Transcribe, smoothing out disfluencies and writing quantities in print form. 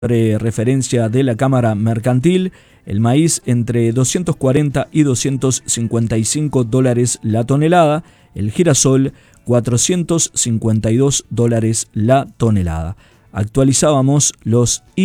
referencia de la Cámara Mercantil, el maíz entre 240 y 255 dólares la tonelada, el girasol 452 dólares la tonelada. Actualizábamos los